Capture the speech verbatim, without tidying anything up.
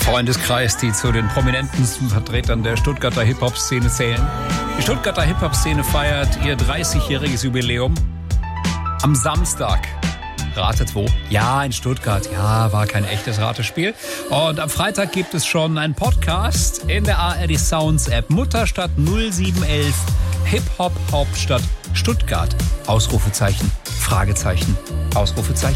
Freundeskreis, die zu den prominentesten Vertretern der Stuttgarter Hip-Hop-Szene zählen. Die Stuttgarter Hip-Hop-Szene feiert ihr dreißigjähriges Jubiläum am Samstag. Ratet wo? Ja, in Stuttgart. Ja, war kein echtes Ratespiel. Und am Freitag gibt es schon einen Podcast in der A R D Sounds App. Mutterstadt null sieben eins Hip-Hop Hauptstadt Stuttgart. Ausrufezeichen, Fragezeichen, Ausrufezeichen.